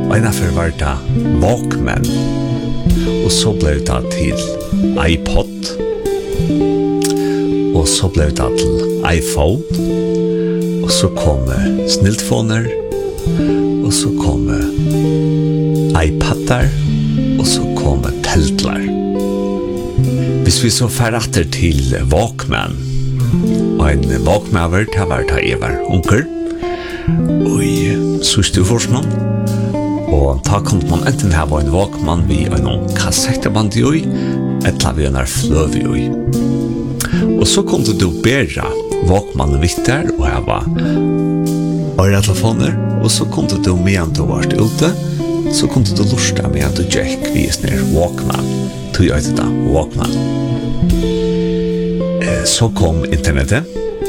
Einaför var det Walkman, og så blev det til iPod, og så blev det til iPhone, og så kom sniltfoner, og så kom iPadar, og så kom teltlar. Hvis vi så ferrater til Walkman, og en Walkman var det jeg var unker, og i sørste forskning, og da kunne man enten ha en Walkman vi en kassetteband i, eller vi en fløv i. Og så kunne du bære Walkmanen vidt der, og jeg var øretelefoner, og så kunne du medan du var ute, så kunne du lusta medan du gikk vis ned Walkman. Du gjør det da, Walkman. Så kom internettet.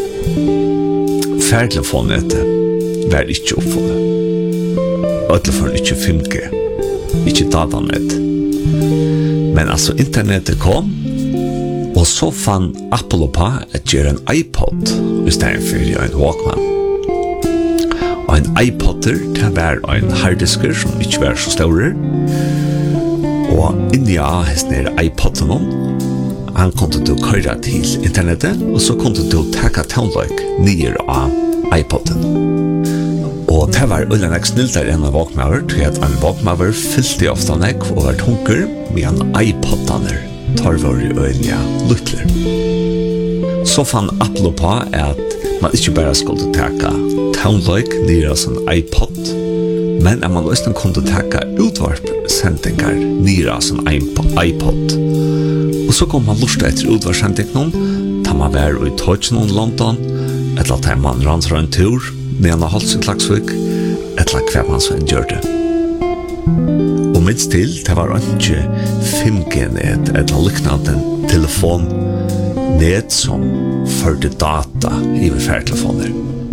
Færtelefonet var ikke oppfunnet. Øtelefonen ikke 5G, ikke datanet. Men altså internettet kom, og så fann Apple på at gjøre en iPod i stedet for en Walkman. Og en iPodder, det var en harddisker som ikke var så større. Og inni av hesten iPodden, han kunne du køyre til internettet, og så kunne du taka townlike nye av iPodden. Og det var ulike sniltere enn en Walkman, til at en Walkman fyllte ofte nek og var tunker, med en iPoddaner tar var i øynlige lytler. Så fann Apple på at man ikke bare skulle taka townlike nye av sin iPod, men at man også kunne taka utvarpsendingar nye av sin iPod. Og så kom man lusta etter utvarpsendingen, da man var i Tøtjen i London, eller at man rann en tur, med en holdt sin Klaksvik, eller hva man så enn gjør det. Og minst til, det var ikke 5G-net, eller liknande telefonnet som førte data i færtelefoner.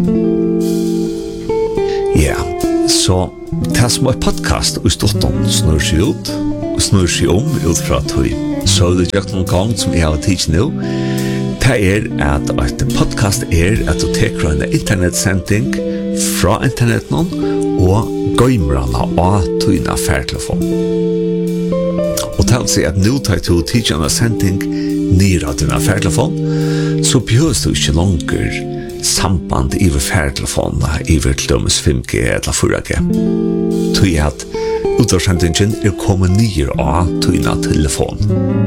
Ja, så det som er podcast og ståtton snur seg ut, og snur seg ut fra tog. Så det gjør noen gang som jeg har tidsi nå, det at et podcast at du teker en internetsending fra internetten og gøymrene av tøyna færtelefon. Og til å si at nå tar du tidligere sending nere av dina færtelefon, så behøves du ikke langer samband i færtelefonene i til dømes 5G eller 4G. Tøy at utvarsendingen kommet nere av tøyna telefon.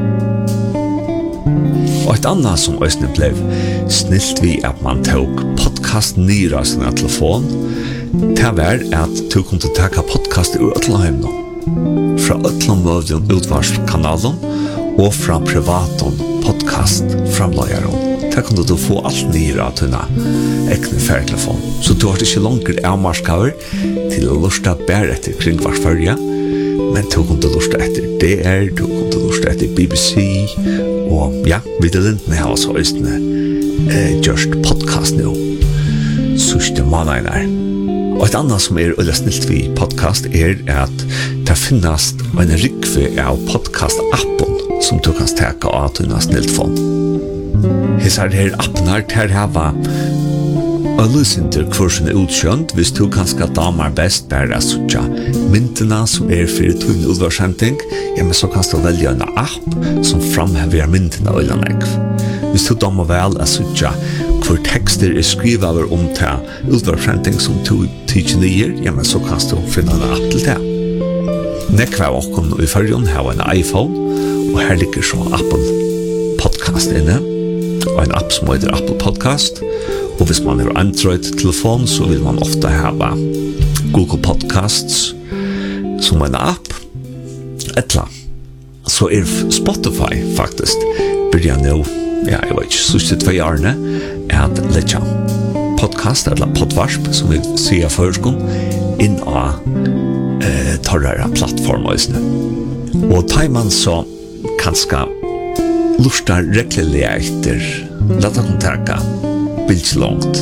Og et annet som også ble snilt vi at man tok podcast nere av sin telefon, det var at du kunne taka podcast ur Øtlandheim nå. Fra Øtlandmøvden utvarskanalen og fra privaten podcast-framløyeren. Der kunne du få alt nere av dine ekne færtelefon. Så du har ikke langer avmarskaver til å lusta bare etter kringvarsfølge, men du kunne lusta etter DR, du kunne lusta etter BBC, og ja, Vidde Lindene har også østene gjørst podcast nå. Sørste måneder. Og et annet som øyla snilt ved podcast at det finnes en rikve av podcast-appen som du kan steka av til en sniltfond. Hese her appen her til hava Allusinter kursen utkjønt hvis du kanskje damer best bare suttja myndene som for tøyne utvarsending, ja, men så kan du velge en app som framhever myndene og lanegg. Hvis du damer vel suttja hvor tekster skrivet over til utvarsending som du tidser nye, ja, men så kan du finne en app til det. Nekva av okken i førjen har en iPhone, og her ligger så Apple Podcast inne, og en app som heter Apple Podcast. Og hvis man har Android-telefon, så vil man ofte ha Google Podcasts som en app. Etla. Så Spotify faktisk begynner nå, ja, jeg vet ikke, siste 2 årene, at letja podcast, eller podvarsp, som vi sier førskon, inn av torrere plattformer. Og tar man så kanskje lustar rekkelig etter, la ta kontakta bilds långt.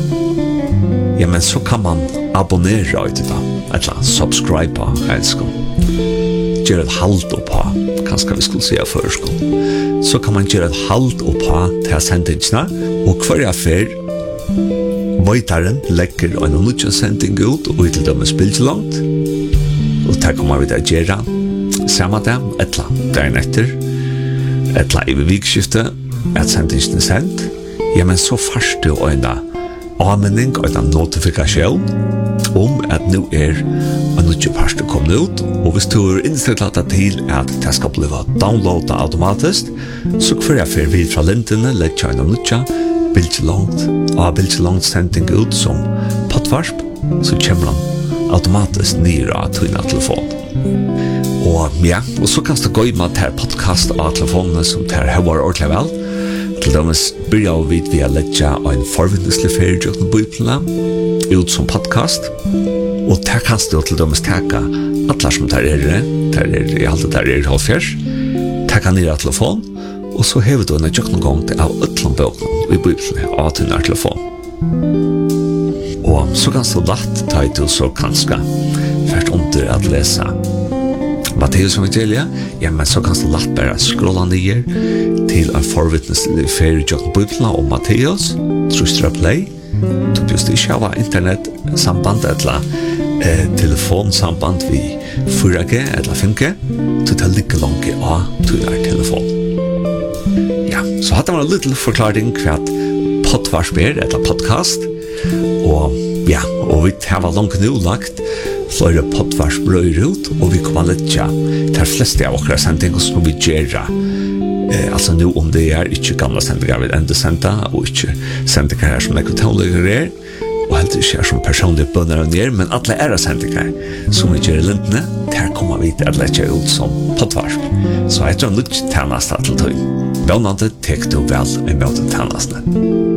Ja, men så kan man abonnera i det da, eller subscribe elskon. Gjør et halt oppa, kanskje vi skulle si førskon. Så kan man gjøre et halt oppa til sendingsna, og hver affær Vøytaren legger en nødvendig sending ut og til dømes bilds langt. det kommer vi til å gjøre samme dag, etla dagen etter, etla i vikskiftet, at sendingen er sendt. Ja, men så først du øyne anmenning og en notifikasjon at nå en nødvendig første kommet ut, og hvis du innstilt til at det skal bli downloadet automatisk, så får jeg for vid fra lintene, lett kjøyne nødvendig, bildelangt sending ut som poddvarsp, så kommer han automatisk nere av tøyne telefon. Og ja, og så kan du gå i med til podcast av telefonene som tar høyere ordentlig vel. Til dømes begynner vi via letja en forvindeslig ferie uten bøyplene ut som podcast. Og der kan du til dømes teka alle som tar i alt det der halvfjers, teka nere av telefon, og så hever du en tjøkken gang til av utlom bøkene i bøyplene av tøyne telefon. Og så kan du lagt ta i til så kanskje først under at lese Matteus evangeliet, ja, men så kan du lagt bare scrolla ned til en forvittneslig ferie Jokken Bibelen om Matteus, trustra play, du just ikke har internetsamband eller telefonsamband vi 4G eller 5G, du tar like langt av til telefon. Ja, så hadde man en liten forklaring hva poddvarsp eller podcast, og ja, og vi har langt nå lagt flere poddvarsp røyre ut, og vi kommer litt til fleste av okra sendinger som vi gjør. Altså nå om det ikke gamle sendinger vi enda senda, og ikke sendinger her som ekonomilige og helt ikke som personlige bønner og nere, men alle sendinger som vi gjør i lintene, der kommer vi til å lette ut som poddvarsp. Så jeg tror nok tjeneste til tøy. Vannende tek du vel i møte tjenestene.